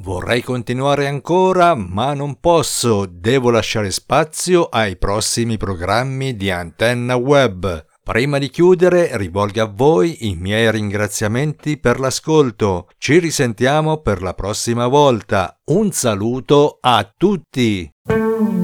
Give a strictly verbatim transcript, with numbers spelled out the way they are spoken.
Vorrei continuare ancora, ma non posso, devo lasciare spazio ai prossimi programmi di Antenna Web. Prima di chiudere, rivolgo a voi i miei ringraziamenti per l'ascolto. Ci risentiamo per la prossima volta. Un saluto a tutti!